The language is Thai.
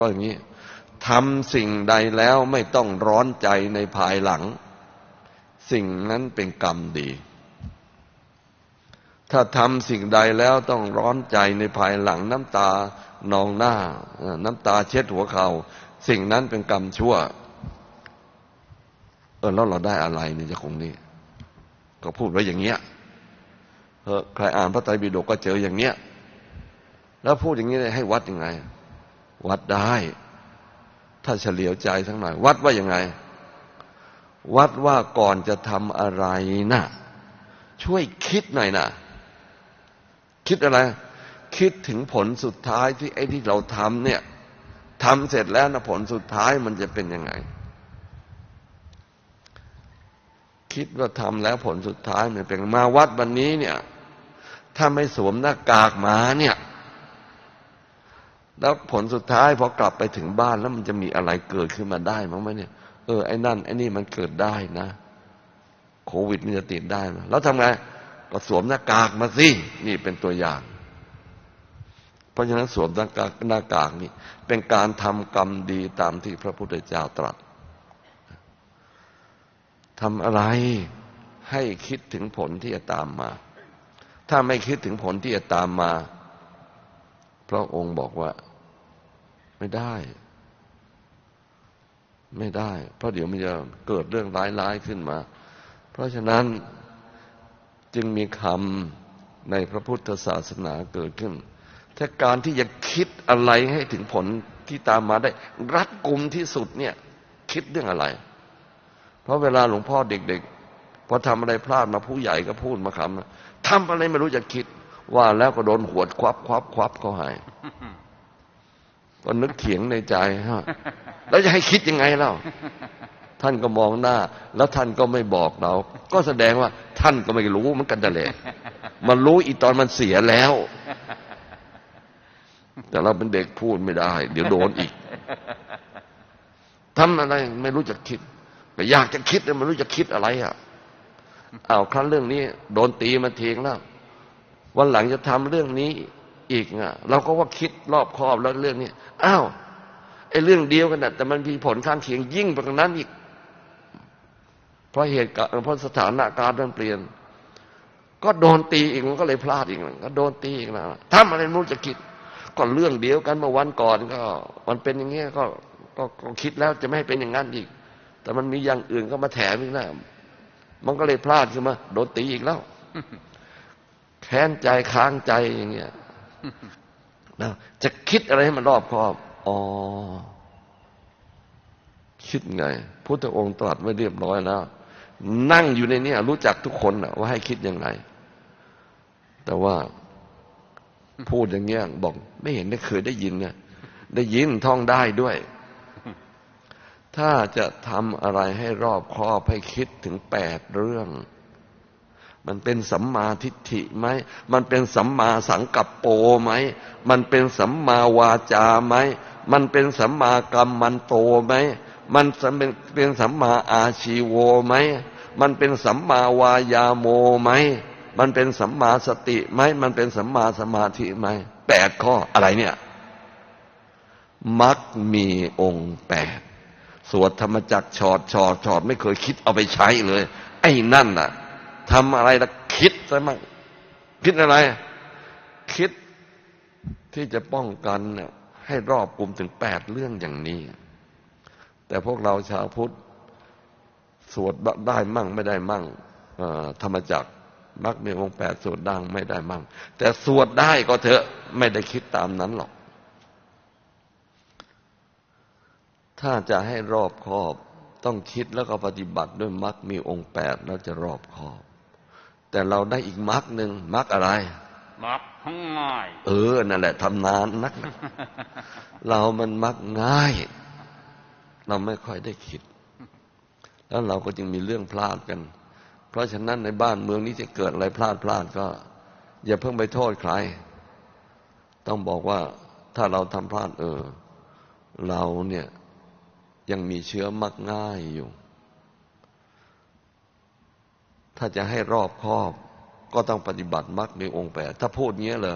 ก็อย่างนี้ทำสิ่งใดแล้วไม่ต้องร้อนใจในภายหลังสิ่งนั้นเป็นกรรมดีถ้าทำสิ่งใดแล้วต้องร้อนใจในภายหลังน้ำตานองหน้าน้ำตาเช็ดหัวเขาสิ่งนั้นเป็นกรรมชั่วแล้วเราได้อะไรเนี่ยจะคงนี้ก็พูดไว้อย่างเงี้ยใครอ่านพระไตรปิฎกก็เจออย่างเงี้ยแล้วพูดอย่างนี้ให้วัดยังไงวัดได้ถ้าเฉลียวใจสักหน่อยวัดว่ายังไงวัดว่าก่อนจะทำอะไรนะช่วยคิดหน่อยนะคิดอะไรคิดถึงผลสุดท้ายที่ไอ้ที่เราทำเนี่ยทำเสร็จแล้วนะผลสุดท้ายมันจะเป็นยังไงคิดว่าทำแล้วผลสุดท้ายมันเป็นมาวัดวันนี้เนี่ยถ้าไม่สวมหน้ากากมาเนี่ยแล้วผลสุดท้ายพอกลับไปถึงบ้านแล้วมันจะมีอะไรเกิดขึ้นมาได้มั้งไหมเนี่ยไอ้นั่นไอ้นี่มันเกิดได้นะโควิดมันจะติดได้นะแล้วทำไงก็สวมหน้ากากมาสินี่เป็นตัวอย่างเพราะฉะนั้นสวมหน้ากากนี่เป็นการทำกรรมดีตามที่พระพุทธเจ้าตรัสทำอะไรให้คิดถึงผลที่จะตามมาถ้าไม่คิดถึงผลที่จะตามมาพระองค์บอกว่าไม่ได้เพราะเดี๋ยวมันจะเกิดเรื่องร้ายๆขึ้นมาเพราะฉะนั้นจึงมีคำในพระพุทธศาสนาเกิดขึ้นถ้าการที่จะคิดอะไรให้ถึงผลที่ตามมาได้รัดกุมที่สุดเนี่ยคิดเรื่องอะไรเพราะเวลาหลวงพ่อเด็กๆพอทำอะไรพลาดมาผู้ใหญ่ก็พูดมาคำทำอะไรไม่รู้จะคิดว่าแล้วก็โดนหวดควับเขาให้ก็นึกเถียงในใจฮะแล้วจะให้คิดยังไงเล่าท่านก็มองหน้าแล้วท่านก็ไม่บอกเราก็แสดงว่าท่านก็ไม่รู้เหมือนกันนั่นแหละมันรู้อีตอนมันเสียแล้วแต่เราเป็นเด็กพูดไม่ได้เดี๋ยวโดนอีกทำอะไรไม่รู้จะคิดแต่อยากจะคิดแต่ไม่รู้จะคิดอะไรครั้นเรื่องนี้โดนตีมาทิ้งแล้ววันหลังจะทำเรื่องนี้อีกเราก็ว่าคิดรอบคอบแล้วเรื่องนี้ไอ้เรื่องเดียวกันนะแต่มันมีผลข้างเคียงยิ่งไปกว่านั้นอีกเพราะเหตุการณ์เพราะสถานการณ์มันเปลี่ยนก็โดนตีอีกมันก็เลยพลาดอีกก็โดนตีอีกนะทำอะไรไม่รู้จะคิดก็เรื่องเดียวกันเมื่อวันก่อนก็มันเป็นอย่างเงี้ยก็คิดแล้วจะไม่ให้เป็นอย่างนั้นอีกแต่มันมีอย่างอื่นก็มาแถมอีกนะมันก็เลยพลาดขึ้นมาโดนตีอีกแล้วแค้นใจค้างใจอย่างเงี้ยจะคิดอะไรให้มันรอบคอบคิดไงพุทธองค์ตรัสไว้เรียบร้อยแล้วนั่งอยู่ในนี้รู้จักทุกคนว่าให้คิดยังไงแต่ว่าพูดอย่างเงี้ยบอกไม่เห็นได้เคยได้ยินเนี่ยได้ยินท่องได้ด้วยถ้าจะทำอะไรให้รอบคอบให้คิดถึง8 เรื่องมันเป็นสัมมาทิฏฐิไหมมันเป็นสัมมาสังกัปโปไหมมันเป็นสัมมาวาจาไหมมันเป็นสัมมากัมมันโตไหมมันเป็นสัมมาอาชีโวไหมมันเป็นสัมมาวายาโมไหมมันเป็นสัมมาสติไหมมันเป็นสัมมาสมาธิไหม8 ข้ออะไรเนี่ยมรรคมีองค์8สวดธรรมจักรชอดไม่เคยคิดเอาไปใช้เลยไอ้นั่นน่ะทำอะไรล่ะคิดซะมั่งคิดอะไรคิดที่จะป้องกันให้รอบกุมถึง8 เรื่องอย่างนี้แต่พวกเราชาวพุทธสวดได้มั่งไม่ได้มั่งธรรมจักรมรรคมีองค์8สวดดังไม่ได้มั่งแต่สวดได้ก็เถอะไม่ได้คิดตามนั้นหรอกถ้าจะให้รอบคอบต้องคิดแล้วก็ปฏิบัติด้วยมรรคมีองค์8แล้วจะรอบคอบแต่เราได้อีกมรรคหนึ่งมรรคอะไรมรรคง่ายนั่นแหละทำนานนัก เรามันมรรคง่ายเราไม่ค่อยได้คิดแล้วเราก็จึงมีเรื่องพลาดกันเพราะฉะนั้นในบ้านเมืองนี้จะเกิดอะไรพลาดก็อย่าเพิ่งไปโทษใครต้องบอกว่าถ้าเราทำพลาดเราเนี่ยยังมีเชื้อมักง่ายอยู่ถ้าจะให้รอบคอบก็ต้องปฏิบัติมรรคมีองค์8ถ้าพูดเงี้ยเลย